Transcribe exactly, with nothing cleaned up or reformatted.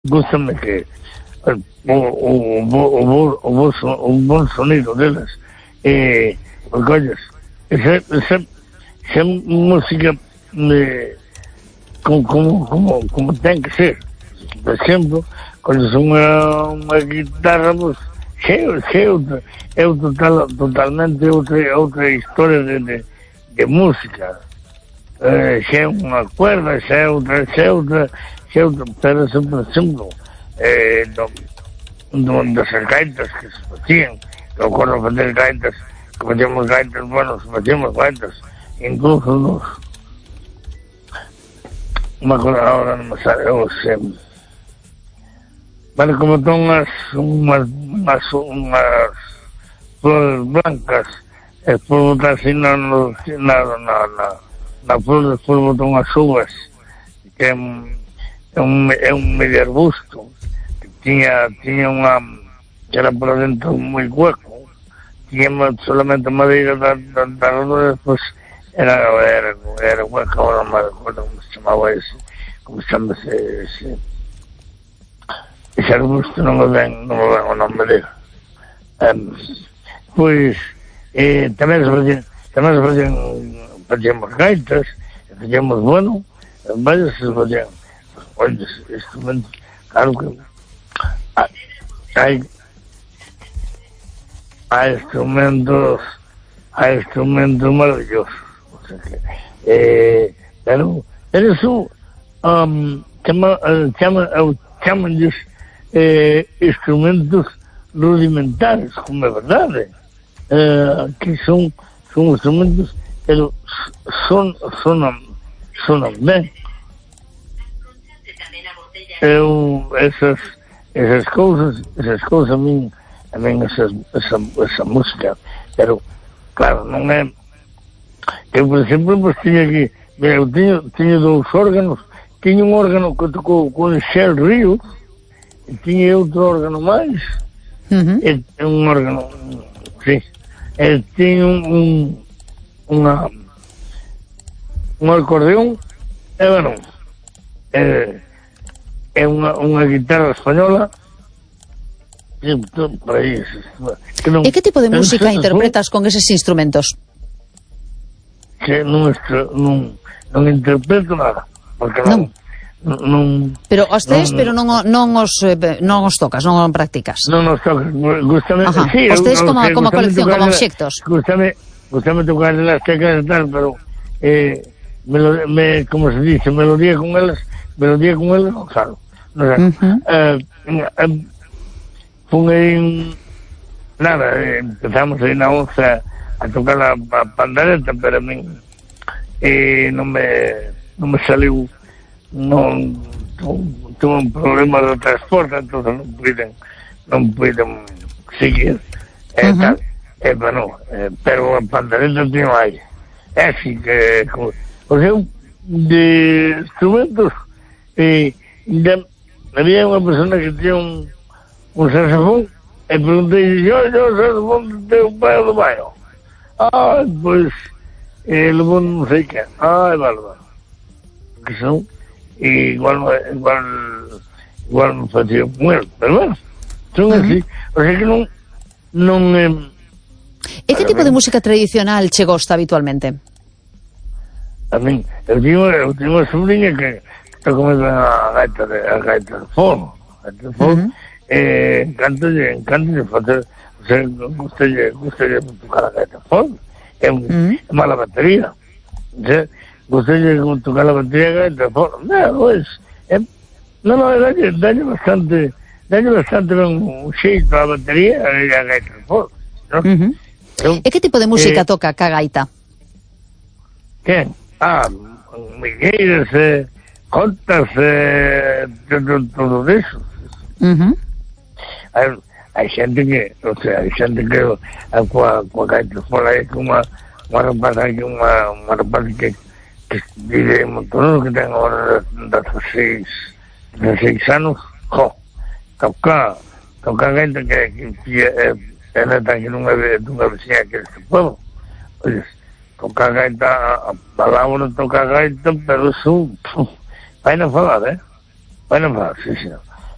Gústame que o, o, o, o, o, o bon sonido delas, eh, porque ollas, esa, esa, esa música eh, como, como, como, como ten que ser. Por exemplo, cando son unha, unha guitarra, pues, é, é, outra, é total, totalmente outra, outra historia de, de, de música. Eh, xa é unha cuerda, xa é outra, xa é outra, xa é outra, pero, por exemplo, eh, no, no, das gaitas que se facían, que ocorre facer gaitas, que facíamos gaitas, bueno, facíamos gaitas, incluso nos, me acordo ahora, non me sale, os, eh, bueno, como son unhas, unhas, unhas, unhas flores blancas, e despois botar así na, na, na, na, na flor, despois botar unhas uvas, que é un, é un, é un medio arbusto, que tiña, tiña unha, que era por dentro moi hueco, tiña solamente madeira da, da, da rodora, despois era, era, era hueca, ahora non me recordo como se chamaba ese, como se chama ese, ese, ese arbusto, non me ven, non me ven o nome dele. Um, pois, eh, tamén se facían, tamén se facían, facíamos gaitas, facíamos, bueno, varios se facían, oye, instrumentos, claro que hai, hai instrumentos, hai instrumentos maravillosos, o sea que, eh, pero, pero eso, um, chama, chama, chaman eh, instrumentos rudimentares, como é verdade, eh, que son, son instrumentos, pero son, sonan, sonan ben. Eu, esas, esas cousas, esas cousas a min, a min esas, esa, esa música, pero, claro, non é, eu, por exemplo, pues, tiña que, mira, eu tiño, tiño dous órganos, tiño un órgano que tocou con Xel Ríos, e tiña outro órgano máis, uh-huh. e un órgano, sí, e tiño un, un, unha, un acordeón, e, bueno, e, é unha, unha guitarra española que, por aí, que non, e que tipo de música interpretas con eses instrumentos? Que non, non, non interpreto nada, porque non, non, non pero os tes, non, pero non, non, os, non os tocas, non os practicas. Non os tocas, gustame, sí, os tes como, como colección, como obxectos. Gustame, gustame tocar las teclas e tal, pero eh, me, me, como se dice, melodía con elas, melodía con elas, non claro. No sé, uh-huh. eh, eh, fun aí, nada, eh, empezamos aí na onza a tocar a, a pandereta, pero a min eh, non me non me saliu, non tuve un problema de transporte, entonces non puiden non puiden seguir e eh, uh-huh. tal, eh, bueno, eh, pero a pandereta tiño aí, é así que, o sea, de instrumentos e eh, de había unha persona que tiña un, un saxofón e preguntei, yo, yo, o saxofón teu pai do baio. Ah, pois, eh, levou non sei que. Ah, vale, vale. Que son, e igual, igual, igual me facía con él, pero bueno, son así. O sea que non, non... Eh, e que tipo de música tradicional che gosta habitualmente? A min, eu tiño, eu tiño unha sobrinha que eu comezo a gaita de, a gaita de fono, gaita de fono, uh-huh. eh, encantalle, encantalle facer, o sea, gustalle, gustalle tocar a gaita de fono, é un, uh-huh. é mala batería, o sea, gustalle tocar a batería a gaita de fono, non, pois, é, non, non, dalle, dalle bastante, dalle bastante un xeito a batería e a gaita de fono, non? Uh-huh. Eu, e que tipo de música eh, toca ca gaita? Que? Ah, migueiras, eh, contas, eh, todo, todo eso. Uh-huh. Hai, hai xente que, o sea, hai xente que a coa, coa gaita fora é como unha, unha rapaza que unha, unha rapaza que, que vive en Montono, que ten agora dezasseis, dezasseis anos, jo, toca, toca gaita que, que, que é, é neta que non é dunha vecina que este pueblo. Oye, toca gaita, a palabra toca gaita, pero eso, vai non falar, eh? Vai non falar, sí, sí.